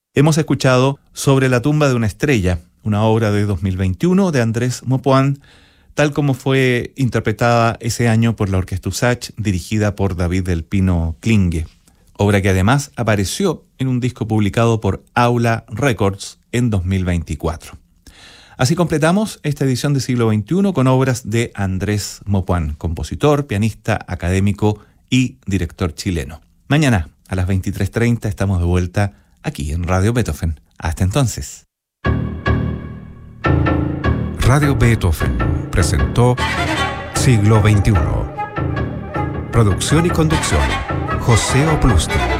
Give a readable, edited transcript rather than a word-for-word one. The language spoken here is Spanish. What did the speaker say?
Hemos escuchado Sobre la tumba de una estrella, una obra de 2021 de Andrés Maupoint, tal como fue interpretada ese año por la Orquesta Usach, dirigida por David del Pino Klinge, obra que además apareció en un disco publicado por Aula Records en 2024. Así completamos esta edición de Siglo XXI con obras de Andrés Maupoint, compositor, pianista, académico y director chileno. Mañana a las 23:30 estamos de vuelta aquí en Radio Beethoven. Hasta entonces. Radio Beethoven presentó Siglo XXI. Producción y conducción, José Oplustra.